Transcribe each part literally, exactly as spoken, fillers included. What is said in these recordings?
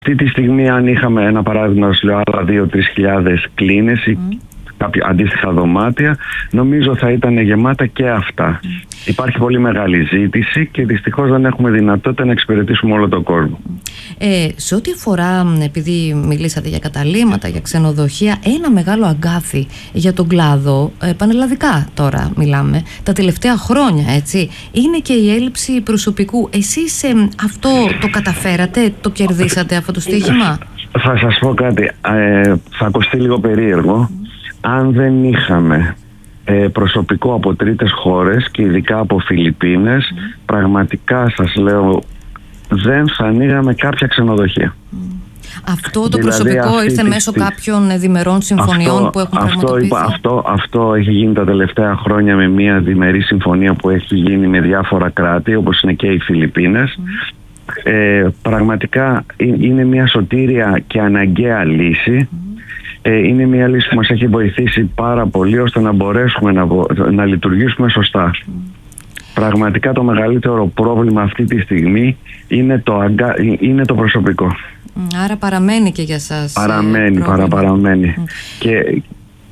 Αυτή τη στιγμή, αν είχαμε ένα παράδειγμα, σου λέω, άλλα δύο με τρεις χιλιάδες κλίνες ή mm. κάποια αντίστοιχα δωμάτια, νομίζω θα ήταν γεμάτα και αυτά. Mm. Υπάρχει πολύ μεγάλη ζήτηση και δυστυχώς δεν έχουμε δυνατότητα να εξυπηρετήσουμε όλο τον κόσμο. Ε, σε ό,τι αφορά, επειδή μιλήσατε για καταλύματα, για ξενοδοχεία, ένα μεγάλο αγκάθι για τον κλάδο, ε, πανελλαδικά τώρα μιλάμε, τα τελευταία χρόνια, έτσι, είναι και η έλλειψη προσωπικού. Εσείς ε, αυτό το καταφέρατε, το κερδίσατε αυτό το στοίχημα? Θα σας πω κάτι, ε, θα ακουστεί λίγο περίεργο. Mm. Αν δεν είχαμε ε, προσωπικό από τρίτες χώρες και ειδικά από Φιλιππίνες, mm. πραγματικά σας λέω, δεν θα ανοίγαμε κάποια ξενοδοχεία. Mm. Αυτό το δηλαδή, προσωπικό ήρθε μέσω της... κάποιων διμερών συμφωνιών αυτό, που έχουν πραγματοποιηθεί. Αυτό, αυτό, αυτό έχει γίνει τα τελευταία χρόνια με μια διμερή συμφωνία που έχει γίνει με διάφορα κράτη, όπως είναι και οι Φιλιππίνες. Mm. Ε, πραγματικά είναι μια σωτήρια και αναγκαία λύση. Mm. Ε, είναι μια λύση που μας έχει βοηθήσει πάρα πολύ ώστε να μπορέσουμε να, να λειτουργήσουμε σωστά. Mm. Πραγματικά το μεγαλύτερο πρόβλημα αυτή τη στιγμή είναι το, αγκα... είναι το προσωπικό. Άρα παραμένει και για σας Παραμένει, παρα, παραμένει. Mm. Και,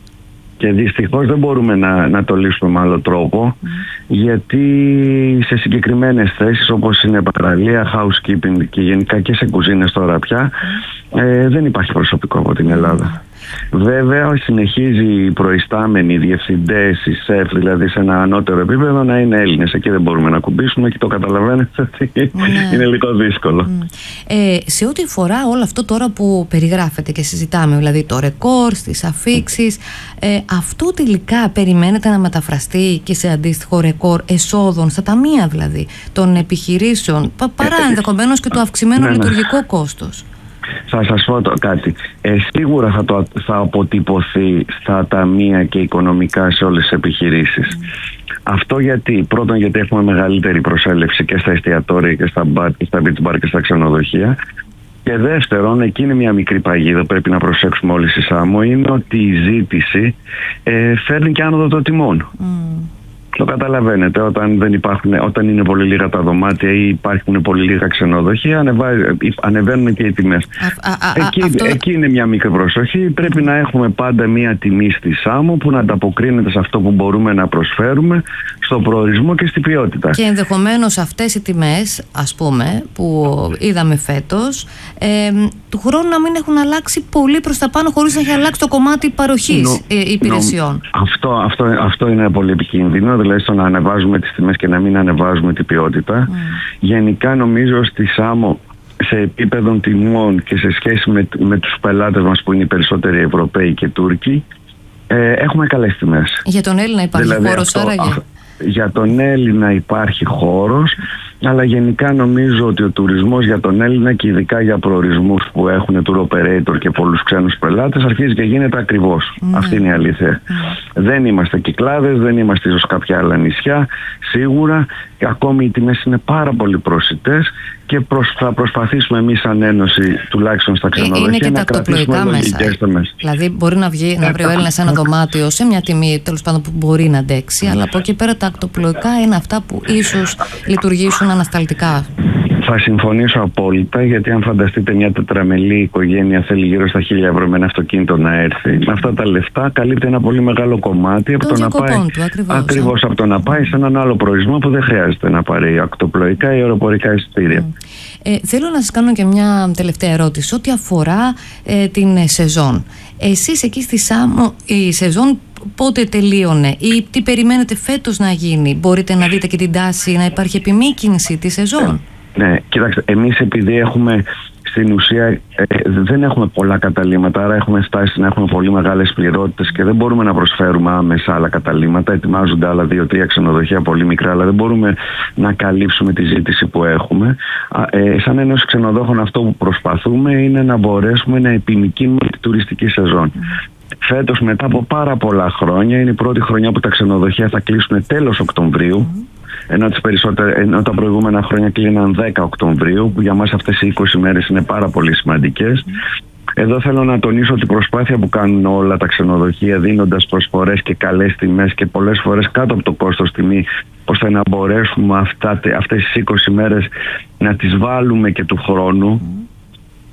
και δυστυχώς δεν μπορούμε να, να το λύσουμε με άλλο τρόπο, mm. γιατί σε συγκεκριμένες θέσεις όπως είναι παραλία, housekeeping και γενικά και σε κουζίνες τώρα πια, mm. ε, δεν υπάρχει προσωπικό από την Ελλάδα. Βέβαια συνεχίζει οι προϊστάμενοι, οι διευθυντές, οι σεφ, δηλαδή σε ένα ανώτερο επίπεδο να είναι Έλληνες. Εκεί δεν μπορούμε να κουμπίσουμε και το καταλαβαίνετε ότι ναι. είναι λίγο δύσκολο. Ε, σε ό,τι αφορά όλο αυτό τώρα που περιγράφεται και συζητάμε, δηλαδή το ρεκόρ, στις αφίξεις, ε, αυτό τελικά περιμένετε να μεταφραστεί και σε αντίστοιχο ρεκόρ εσόδων, στα ταμεία δηλαδή των επιχειρήσεων, παρά ενδεχομένως και το αυξημένο ναι, λειτουργικό ναι. κόστος? Θα σας πω το κάτι. Ε, σίγουρα θα, το, θα αποτυπωθεί στα ταμεία και οικονομικά σε όλες τις επιχειρήσεις. Mm. Αυτό γιατί, πρώτον γιατί έχουμε μεγαλύτερη προσέλευση και στα εστιατόρια και στα μπαρ και στα beach bar και στα ξενοδοχεία. Και δεύτερον, εκεί είναι μια μικρή παγίδα, πρέπει να προσέξουμε όλοι στη Σάμο, είναι ότι η ζήτηση ε, φέρνει και άνοδο των τιμών. Mm. Το καταλαβαίνετε, όταν, δεν υπάρχουν, όταν είναι πολύ λίγα τα δωμάτια ή υπάρχουν πολύ λίγα ξενοδοχεία, ανεβα, ανεβαίνουν και οι τιμές. Α, α, α, εκεί, αυτό... εκεί είναι μια μικρή προσοχή. Πρέπει να έχουμε πάντα μια τιμή στη Σάμο που να ανταποκρίνεται σε αυτό που μπορούμε να προσφέρουμε, στον προορισμό και στην ποιότητα. Και ενδεχομένως αυτές οι τιμές, ας πούμε, που είδαμε φέτος, ε, του χρόνου να μην έχουν αλλάξει πολύ προς τα πάνω χωρίς να έχει αλλάξει το κομμάτι παροχής νο, ε, υπηρεσιών. Νο, αυτό, αυτό, αυτό είναι πολύ επικίνδυνο. Δηλαδή στο να ανεβάζουμε τις τιμές και να μην ανεβάζουμε την ποιότητα. Mm. Γενικά νομίζω στη Σάμο σε επίπεδο τιμών και σε σχέση με, με τους πελάτες μας που είναι οι περισσότεροι Ευρωπαίοι και Τούρκοι, ε, έχουμε καλές τιμές. Για τον Έλληνα υπάρχει δηλαδή χώρος αυτό, άραγε? Α, για τον Έλληνα υπάρχει χώρος, αλλά γενικά νομίζω ότι ο τουρισμός για τον Έλληνα και ειδικά για προορισμούς που έχουν tour operator και πολλούς ξένους πελάτες αρχίζει και γίνεται ακριβώς. Mm. Αυτή είναι η αλήθεια. Mm. Δεν είμαστε Κυκλάδες, δεν είμαστε ίσως κάποια άλλα νησιά, σίγουρα, και ακόμη οι τιμές είναι πάρα πολύ προσιτές και προς, θα προσπαθήσουμε εμείς σαν Ένωση, τουλάχιστον στα ξενοδοχεία, είναι και να κρατήσουμε λογικές τιμές. Δηλαδή μπορεί να, βγει, να βρει ο Έλληνας ένα δωμάτιο σε μια τιμή τέλος πάντων που μπορεί να αντέξει, αλλά από εκεί πέρα τα ακτοπλοϊκά είναι αυτά που ίσως λειτουργήσουν ανασταλτικά. Θα συμφωνήσω απόλυτα, γιατί αν φανταστείτε μια τετραμελή οικογένεια θέλει γύρω στα χίλια ευρώ με ένα αυτοκίνητο να έρθει, με αυτά τα λεφτά καλύπτει ένα πολύ μεγάλο κομμάτι από το, το να πάει, του, ακριβώς, ακριβώς από το να πάει σε έναν άλλο προορισμό που δεν χρειάζεται να πάρει ακτοπλοϊκά ή αεροπορικά εισιτήρια. Mm. Ε, θέλω να σας κάνω και μια τελευταία ερώτηση ό,τι αφορά ε, την σεζόν. Εσείς εκεί στη Σάμο η σεζόν πότε τελείωνε ή τι περιμένετε φέτος να γίνει? Μπορείτε να δείτε και την τάση να υπάρχει επιμήκυνση τη σεζόν? Ναι, κοιτάξτε, εμείς επειδή έχουμε στην ουσία ε, δεν έχουμε πολλά καταλύματα, άρα έχουμε φτάσει να έχουμε πολύ μεγάλες πληρότητες και δεν μπορούμε να προσφέρουμε άμεσα άλλα καταλύματα. Ετοιμάζονται άλλα δύο-τρία ξενοδοχεία πολύ μικρά, αλλά δεν μπορούμε να καλύψουμε τη ζήτηση που έχουμε. Ε, σαν Ένωση Ξενοδόχων αυτό που προσπαθούμε είναι να μπορέσουμε να επιμικρύνουμε τη τουριστική σεζόν. Mm. Φέτος μετά από πάρα πολλά χρόνια είναι η πρώτη χρονιά που τα ξενοδοχεία θα κλείσουν τέλος Οκτωβρίου. Mm. Ενώ, τις ενώ τα προηγούμενα χρόνια κλείναν δέκα Οκτωβρίου, που για μας αυτές οι είκοσι μέρες είναι πάρα πολύ σημαντικές. Mm. Εδώ θέλω να τονίσω ότι η προσπάθεια που κάνουν όλα τα ξενοδοχεία δίνοντας προσφορές και καλές τιμές και πολλές φορές κάτω από το κόστος τιμή, ώστε να μπορέσουμε αυτά, αυτές τις είκοσι μέρες να τις βάλουμε και του χρόνου. Mm.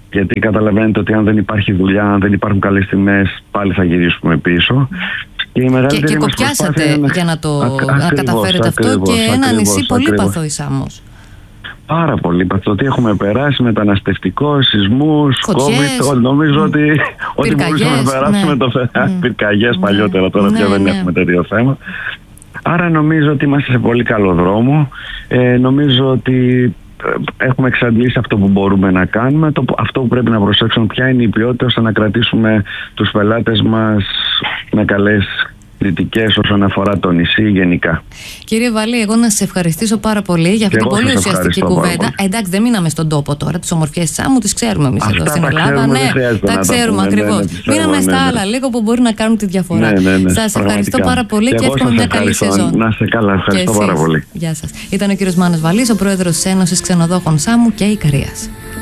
Γιατί καταλαβαίνετε ότι αν δεν υπάρχει δουλειά, αν δεν υπάρχουν καλές τιμές, πάλι θα γυρίσουμε πίσω. Και, και, και κοπιάσατε είναι... για να το ακριβώς, να καταφέρετε αυτό ακριβώς, και ένα ακριβώς, νησί πολύπαθο η Σάμος. Πάρα πολύ. Το τι έχουμε περάσει, μεταναστευτικό, σεισμούς, COVID, νομίζω mm. ότι ό,τι μπορούσαμε να περάσουμε, ναι. το mm. πυρκαγιές παλιότερα, τώρα ναι, πια δεν ναι. έχουμε τέτοιο θέμα. Άρα νομίζω ότι είμαστε σε πολύ καλό δρόμο. Ε, νομίζω ότι έχουμε εξαντλήσει αυτό που μπορούμε να κάνουμε. Το, αυτό που πρέπει να προσέξουμε ποια είναι η ποιότητα ώστε να κρατήσουμε τους πελάτες μας με καλές κριτικές όσον αφορά το νησί γενικά. Κύριε Βαλή, εγώ να σας ευχαριστήσω πάρα πολύ για αυτή την πολύ ουσιαστική κουβέντα. Εντάξει, δεν μείναμε στον τόπο τώρα. Τις ομορφιές της Σάμου τις ξέρουμε εμείς εδώ στην Ελλάδα. Ναι, τα ξέρουμε ακριβώς. Μείναμε στα άλλα λίγο που μπορεί να κάνουν τη διαφορά. Ναι, ναι, ναι. Σας ευχαριστώ πάρα πολύ και εύχομαι μια καλή σεζόν. Να είστε καλά, ευχαριστώ πάρα πολύ. Γεια σας. Ήταν ο κύριος Μάνος Βαλής, ο πρόεδρος της Ένωσης Ξενοδόχων Σάμου και Ικαρίας.